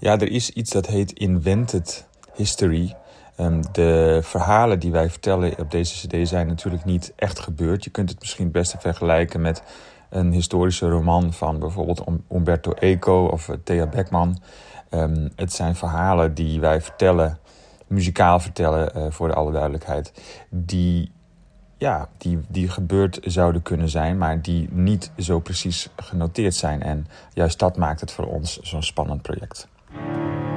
Ja, er is iets dat heet invented history. De verhalen die wij vertellen op deze cd zijn natuurlijk niet echt gebeurd. Je kunt het misschien het beste vergelijken met een historische roman van bijvoorbeeld Umberto Eco of Thea Beckman. Het zijn verhalen die wij vertellen, muzikaal vertellen voor alle duidelijkheid, die gebeurd zouden kunnen zijn, maar die niet zo precies genoteerd zijn. En juist dat maakt het voor ons zo'n spannend project.